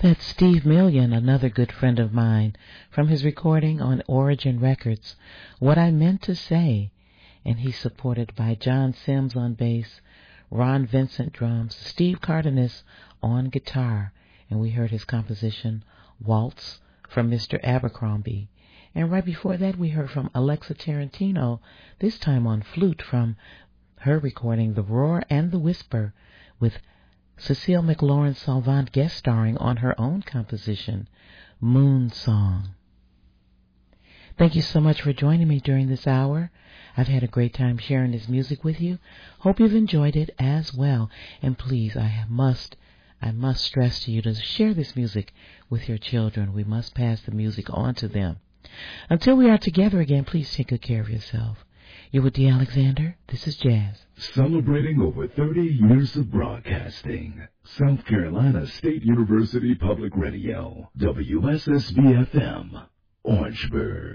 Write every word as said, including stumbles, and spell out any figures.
That's Steve Million, another good friend of mine, from his recording on Origin Records, What I Meant to Say. And he's supported by John Sims on bass, Ron Vincent drums, Steve Cardenas on guitar. And we heard his composition, Waltz, from Mister Abercrombie. And right before that, we heard from Alexa Tarantino, this time on flute, from her recording, The Roar and the Whisper, with Cecile McLaurin Salvant guest starring on her own composition, Moon Song. Thank you so much for joining me during this hour. I've had a great time sharing this music with you. Hope you've enjoyed it as well. And please, I must, I must stress to you to share this music with your children. We must pass the music on to them. Until we are together again, please take good care of yourself. You're with Dee Alexander. This is Jazz. Celebrating over thirty years of broadcasting. South Carolina State University Public Radio. W S S B F M. Orangeburg.